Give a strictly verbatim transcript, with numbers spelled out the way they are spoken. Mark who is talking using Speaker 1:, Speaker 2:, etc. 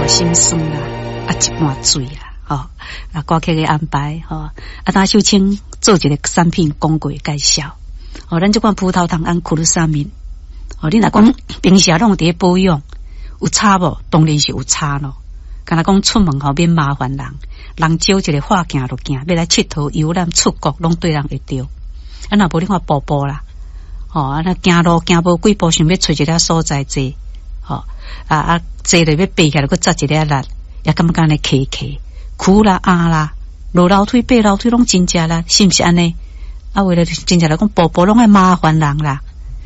Speaker 1: 半心酸啦，啊一半水啦，吼、哦，啊歌曲的安排，吼、哦，啊当秀清做一个产品广告介绍，哦，咱这款葡萄糖胺库鲁沙明，哦，你若讲平时拢伫保养，有差无？当然是有差咯。敢若讲出门吼免麻烦人，人少一个话行就行，要来佚佗游览出国，拢对人会着。啊，若无你看步步啦，吼、哦，啊那行路行无几步，想要找一个所在坐，吼、哦，啊啊坐了要爬起来，佮扎一个力，也感觉安尼骑骑，苦啦压啦，落楼梯爬楼梯拢真正啦，是毋是安尼？啊，为了真正来讲，步步拢爱麻烦人啦。